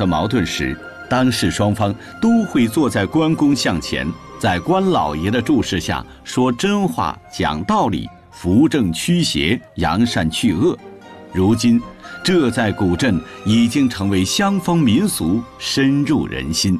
的矛盾时，当事双方都会坐在关公像前，在关老爷的注视下说真话、讲道理，扶正驱邪，扬善去恶。如今，这在古镇已经成为乡风民俗，深入人心。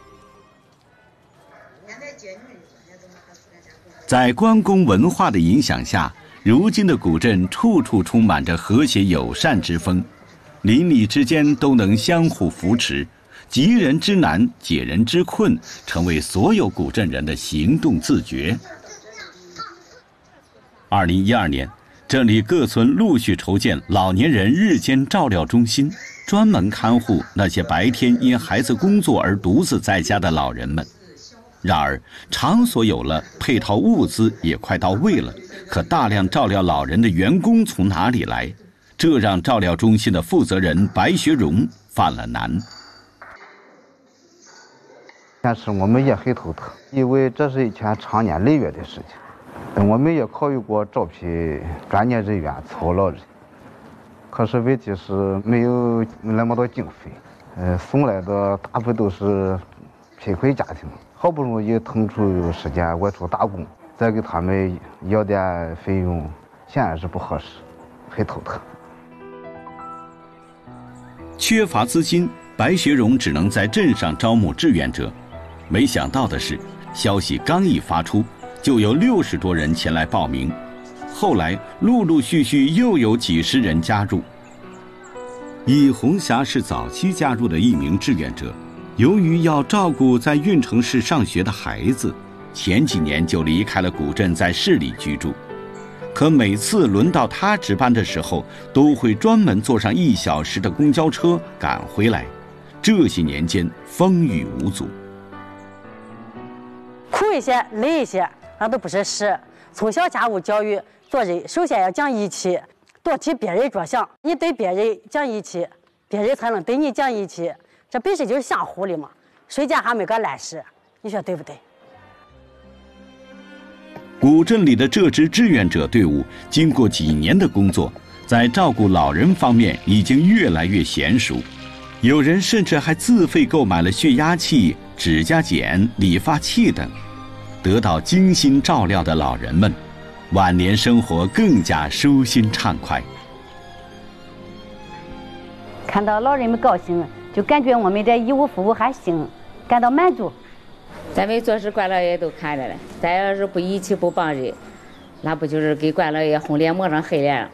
在关公文化的影响下，如今的古镇处处充满着和谐友善之风，邻里之间都能相互扶持，急人之难，解人之困，成为所有古镇人的行动自觉。2012年，这里各村陆续筹建老年人日间照料中心，专门看护那些白天因孩子工作而独自在家的老人们。然而，场所有了，配套物资也快到位了，可大量照料老人的员工从哪里来？这让照料中心的负责人白学荣犯了难。 但是我们也很头疼，因为这是一件长年累月的事情。我们也考虑过招聘专业人员操劳人，可是问题是没有那么多经费，送来的大部分都是贫困家庭，好不容易腾出时间外出打工，再给他们要点费用，显然是不合适，很头疼。 缺乏资金，白学荣只能在镇上招募志愿者。没想到的是，消息刚一发出，就有60多人前来报名。后来陆陆续续又有几十人加入。尹红霞是早期加入的一名志愿者，由于要照顾在运城市上学的孩子，前几年就离开了古镇，在市里居住。可每次轮到他值班的时候，都会专门坐上1小时的公交车赶回来。这些年间风雨无阻， 苦一些累一些那都不是事。从小家务教育做人，首先要讲义气，多替别人着想。你对别人讲义气，别人才能对你讲义气，这本身就是相互的嘛。谁家还没个烂事？你说对不对？ 古镇里的这支志愿者队伍，经过几年的工作，在照顾老人方面已经越来越娴熟。有人甚至还自费购买了血压器、指甲剪、理发器等。得到精心照料的老人们，晚年生活更加舒心畅快。 看到老人们高兴，就感觉我们这义务服务还行，感到满足。 咱们做事关老爷都看着了，咱要是不义气不帮人，那不就是给关老爷红脸抹上黑脸了？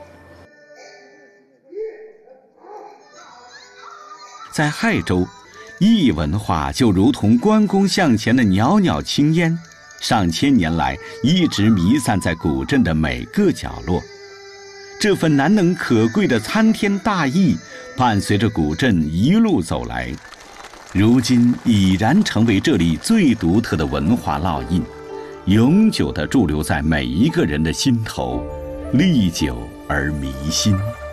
在亥州，义文化就如同关公像前的袅袅青烟，上千年来一直弥散在古镇的每个角落。这份难能可贵的参天大义，伴随着古镇一路走来，如今已然成为这里最独特的文化烙印，永久地驻留在每一个人的心头，历久而弥新。